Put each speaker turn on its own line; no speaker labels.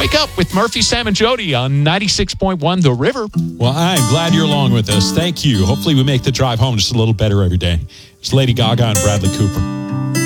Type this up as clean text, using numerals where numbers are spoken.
Wake up with Murphy, Sam, and Jody on 96.1 The River.
Well, I'm glad you're along with us. Thank you. Hopefully we make the drive home just a little better every day. It's Lady Gaga and Bradley Cooper.